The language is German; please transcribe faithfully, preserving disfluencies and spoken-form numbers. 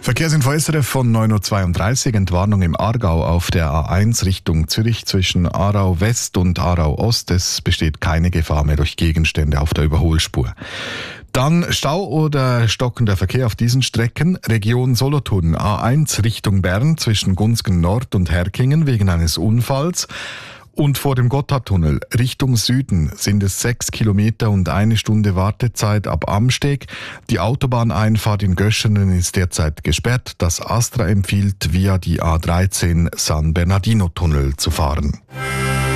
Verkehrsinfo S R F von neun Uhr zweiunddreißig. Entwarnung im Aargau auf der A eins Richtung Zürich zwischen Aarau West und Aarau Ost. Es besteht keine Gefahr mehr durch Gegenstände auf der Überholspur. Dann Stau oder stockender Verkehr auf diesen Strecken. Region Solothurn A eins Richtung Bern zwischen Gunzgen Nord und Herkingen wegen eines Unfalls. Und vor dem Gotthardtunnel Richtung Süden sind es sechs Kilometer und eine Stunde Wartezeit ab Amsteg. Die Autobahneinfahrt in Göschenen ist derzeit gesperrt. Das Astra empfiehlt, via die A dreizehn San Bernardino Tunnel zu fahren.